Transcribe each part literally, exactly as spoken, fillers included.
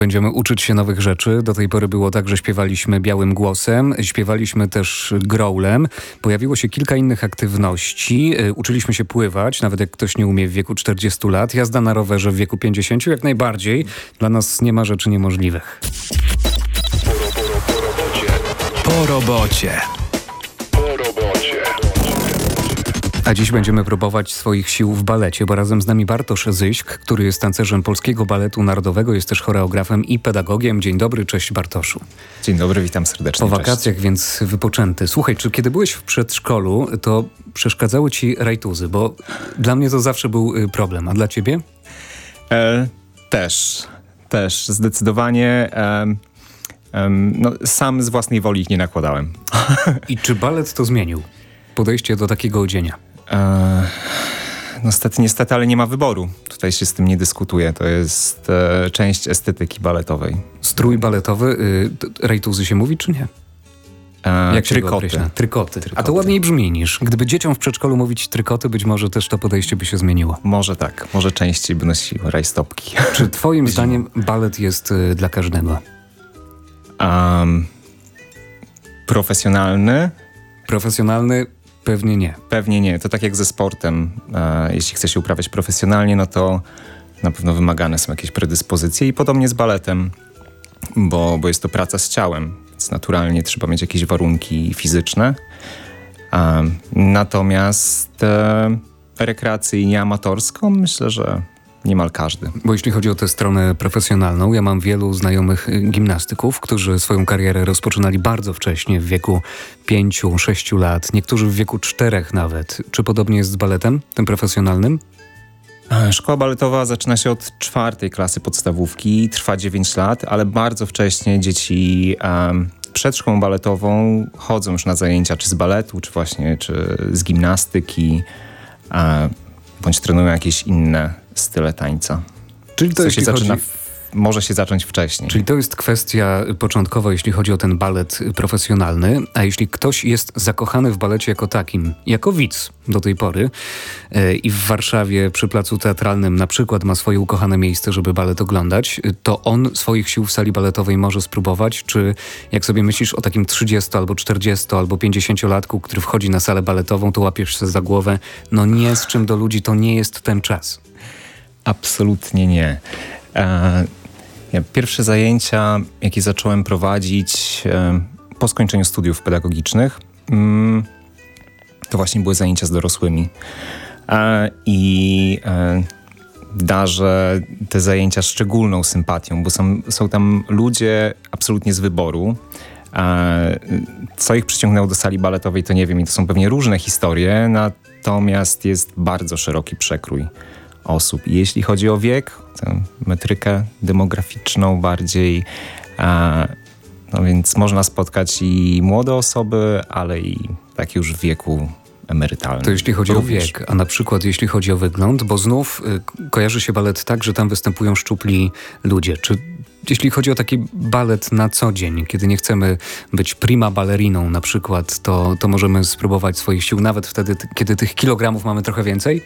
Będziemy uczyć się nowych rzeczy. Do tej pory było tak, że śpiewaliśmy białym głosem, śpiewaliśmy też growlem. Pojawiło się kilka innych aktywności. Uczyliśmy się pływać, nawet jak ktoś nie umie w wieku czterdziestu lat. Jazda na rowerze w wieku pięćdziesięciu jak najbardziej. Dla nas nie ma rzeczy niemożliwych. Po robocie. Po robocie. A dziś będziemy próbować swoich sił w balecie, bo razem z nami Bartosz Zyśk, który jest tancerzem Polskiego Baletu Narodowego, jest też choreografem i pedagogiem. Dzień dobry, cześć Bartoszu. Dzień dobry, witam serdecznie. Po cześć. wakacjach, więc wypoczęty. Słuchaj, czy kiedy byłeś w przedszkolu, to przeszkadzały ci rajtuzy? Bo dla mnie to zawsze był problem, a dla ciebie? E, też, też, zdecydowanie. E, e, no, sam z własnej woli ich nie nakładałem. I czy balet to zmienił? Podejście do takiego odzienia? E, no niestety, niestety, ale nie ma wyboru. Tutaj się z tym nie dyskutuje. To jest e, część estetyki baletowej. Strój baletowy, y, rajtuzy się mówi, czy nie? E, Jak się trykoty. określa? Trykoty. Trykoty. A to ładniej brzmi niż. Gdyby dzieciom w przedszkolu mówić trykoty, być może też to podejście by się zmieniło. Może tak, może częściej by nosiły rajstopki. Czy twoim zdaniem balet jest y, dla każdego? Um, profesjonalny? Profesjonalny? Pewnie nie. Pewnie nie. To tak jak ze sportem. E, jeśli chce się uprawiać profesjonalnie, no to na pewno wymagane są jakieś predyspozycje i podobnie z baletem, bo, bo jest to praca z ciałem, więc naturalnie trzeba mieć jakieś warunki fizyczne. E, natomiast e, rekreacyjnie, amatorsko myślę, że niemal każdy. Bo jeśli chodzi o tę stronę profesjonalną, ja mam wielu znajomych gimnastyków, którzy swoją karierę rozpoczynali bardzo wcześnie, w wieku pięciu, sześciu lat, niektórzy w wieku czterech nawet. Czy podobnie jest z baletem, tym profesjonalnym? Szkoła baletowa zaczyna się od czwartej klasy podstawówki, trwa dziewięć lat, ale bardzo wcześnie dzieci um, przed szkołą baletową chodzą już na zajęcia czy z baletu, czy właśnie czy z gimnastyki, um, bądź trenują jakieś inne style tańca. Czyli to Co się jeśli zaczyna, chodzi... w, może się zacząć wcześniej. Czyli to jest kwestia początkowa, jeśli chodzi o ten balet profesjonalny, a jeśli ktoś jest zakochany w balecie jako takim, jako widz do tej pory yy, i w Warszawie przy Placu Teatralnym na przykład ma swoje ukochane miejsce, żeby balet oglądać, to on swoich sił w sali baletowej może spróbować? Czy jak sobie myślisz o takim trzydziesto albo czterdziesto albo pięćdziesięciolatku, który wchodzi na salę baletową, to łapiesz się za głowę, no nie, z czym do ludzi to nie jest ten czas. Absolutnie nie. E, ja pierwsze zajęcia, jakie zacząłem prowadzić e, po skończeniu studiów pedagogicznych, mm, to właśnie były zajęcia z dorosłymi. E, I e, darzę te zajęcia szczególną sympatią, bo są, są tam ludzie absolutnie z wyboru. E, co ich przyciągnęło do sali baletowej, to nie wiem, i to są pewnie różne historie, natomiast jest bardzo szeroki przekrój osób. I jeśli chodzi o wiek, tę metrykę demograficzną bardziej, a, no więc można spotkać i młode osoby, ale i takie już w wieku emerytalnym. To jeśli chodzi Również. o wiek, a na przykład jeśli chodzi o wygląd, bo znów y, kojarzy się balet tak, że tam występują szczupli ludzie. Czy jeśli chodzi o taki balet na co dzień, kiedy nie chcemy być prima balleriną na przykład, to, to możemy spróbować swoich sił nawet wtedy, t- kiedy tych kilogramów mamy trochę więcej?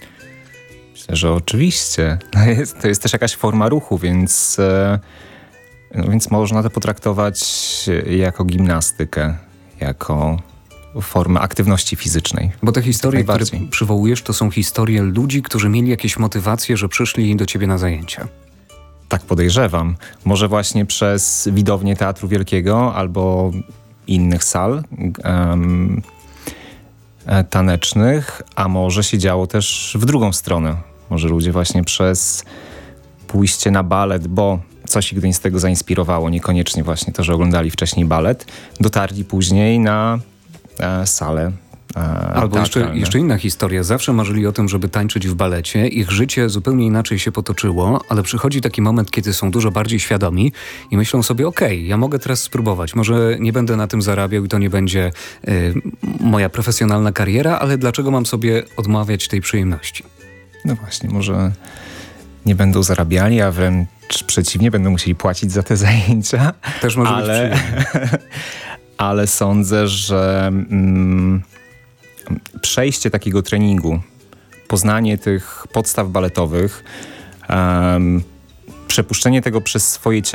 Myślę, że oczywiście. To jest, to jest też jakaś forma ruchu, więc, e, no więc można to potraktować jako gimnastykę, jako formę aktywności fizycznej. Bo te historie, które Najbardziej. przywołujesz, to są historie ludzi, którzy mieli jakieś motywacje, że przyszli do ciebie na zajęcia. Tak podejrzewam. Może właśnie przez widownię Teatru Wielkiego albo innych sal um, tanecznych, a może się działo też w drugą stronę. Może ludzie właśnie przez pójście na balet, bo coś ich z tego zainspirowało, niekoniecznie właśnie to, że oglądali wcześniej balet, dotarli później na e, salę e, Albo jeszcze, jeszcze inna historia. Zawsze marzyli o tym, żeby tańczyć w balecie. Ich życie zupełnie inaczej się potoczyło, ale przychodzi taki moment, kiedy są dużo bardziej świadomi i myślą sobie, okej, okay, ja mogę teraz spróbować. Może nie będę na tym zarabiał i to nie będzie y, moja profesjonalna kariera, ale dlaczego mam sobie odmawiać tej przyjemności? No właśnie, może nie będą zarabiali, a wręcz przeciwnie, będą musieli płacić za te zajęcia. Też może ale, być przyjemne. Ale sądzę, że mm, przejście takiego treningu, poznanie tych podstaw baletowych, um, przepuszczenie tego przez swoje ciało